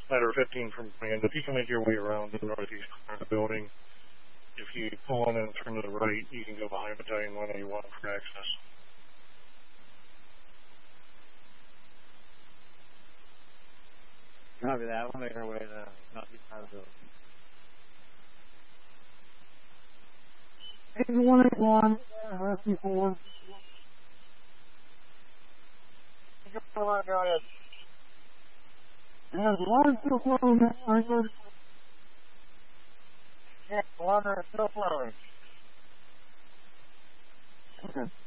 ladder 15 from command. If you can make your way around the northeast corner of the building, if you pull on and turn to the right, you can go behind Battalion 181 for access. Copy that. We'll make our way to the northeast side of the building. 8181, rescue forward. Go ahead. And the water's still flowing, Wrangler. Yeah, the water is still flowing. Okay.